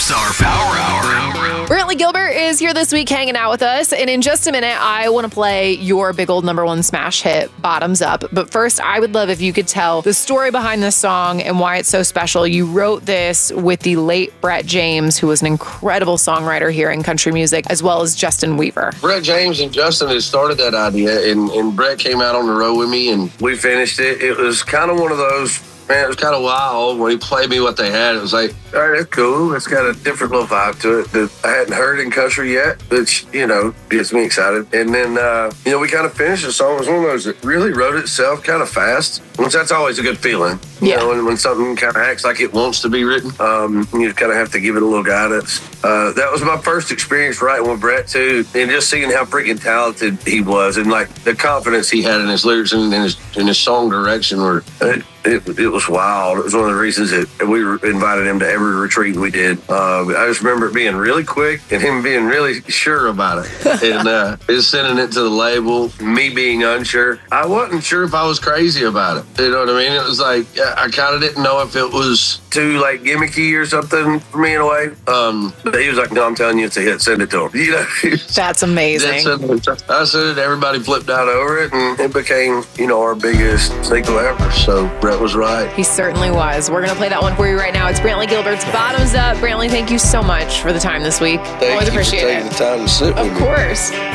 All-Star Power Hour. Brantley Gilbert is here this week hanging out with us. And in just a minute, I want to play your big old #1 smash hit, Bottoms Up. But first, I would love if you could tell the story behind this song and why it's so special. You wrote this with the late Brett James, who was an incredible songwriter here in country music, as well as Justin Weaver. Brett James and Justin had started that idea, and Brett came out on the road with me, and we finished it. It was kind of one of those, man, it was kind of wild. When he played me what they had, it was like, all right, that's cool. It's got a different little vibe to it that I hadn't heard in country yet, which, gets me excited. And then, we kind of finished the song. It was one of those that really wrote itself kind of fast, which that's always a good feeling. Yeah. When something kind of acts like it wants to be written, you kind of have to give it a little guidance. That was my first experience writing with Brett, too, and just seeing how freaking talented he was and, like, the confidence he had in his lyrics and in his song direction were... It was wild. It was one of the reasons that we invited him to every retreat we did. I just remember it being really quick and him being really sure about it. And just sending it to the label, me being unsure. I wasn't sure if I was crazy about it. You know what I mean? It was like, I kind of didn't know if it was too, like, gimmicky or something for me in a way. But he was like, no, I'm telling you, it's a hit. Send it to him. That's amazing. I said it. Everybody flipped out over it, and it became, our biggest single ever. So Brett was right. He certainly was. We're going to play that one for you right now. It's Brantley Gilbert's Bottoms Up. Brantley, thank you so much for the time this week. Always appreciate it. Taking the time to sit with me. Of course.